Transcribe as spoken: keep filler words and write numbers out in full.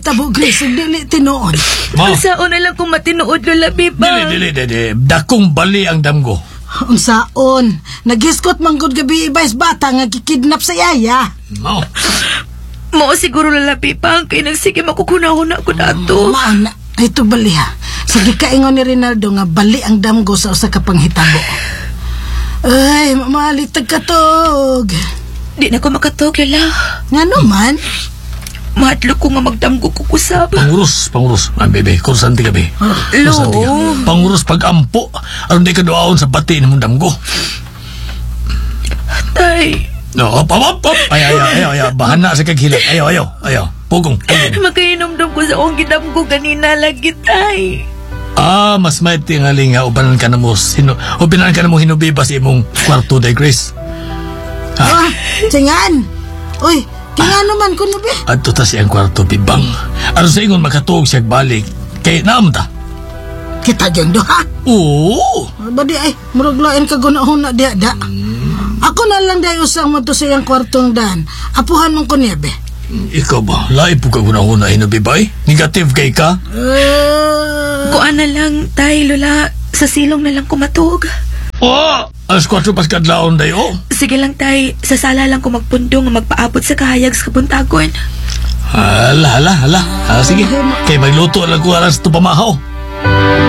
tabo, Grace, dili tinuod. Ma, Unsaon na lang kung matinuod, Lola dili, Bibang. dili, dili. Dakong bali ang damgo. Unsaon, nagiskot manggod gabi ibais bata nga kikidnap sa yaya. Mao. Mo siguro, Lola Bibang, kaya nagsige makukunahon ako dato. Maana, ito bali ha. Sige kaingon ni Rinaldo nga bali ang damgo sa usa ka panghitabo. Ay, mamalitag katog. Di na ko makatog, Lola. Nga naman, Mahadlo ko nga magdamgo ko kusab. Pangurus, pangurus. Ah, bebe, kursanti ka, be. Kursanti ka. Lo. Pangurus pag-ampo. Aron di ka doaon sa bati ni mong damgo. Tay, No, op, op, op, op. Ay, ay, ay, ay, ay. Bahana sa kaghilat. Ayaw, ayaw, ayaw. Pugong, pugong. magkainomdom ko sa akong gidamgo kanina lagi, tay. Ah, mas may tingali nga ubanan ka na mo sino, ubanan ka na mo hinubibas imong kwarto day, Grace. ah, tingan. Uy, tingan naman ko be. Adto ta siyang kwarto, Bibang. Aron sa ingon makatuog siya balik. Kay naam ta. Kita dyan do ha. Oo. Badi ay, muruglain ka gunahon na diya da. Ako na lang dahi usang mo to sa iyang kwartong dan. Apuhan mong kunyebe. Ikaw ba? Lai po ka gunahuna hinubibay? Negative kay ka? Uh, Kuan na lang, tay, Lola. Sa silong na lang kumatog. Oh! Alas kwatro pas kadlaon day, oh. Sige lang, tay. Sa sala lang ko magpundong nga magpaabot sa kahayag sa kabuntagon. Hala, hala, hala. Ah, sige. Kay magluto lang ko alas ito pamahaw.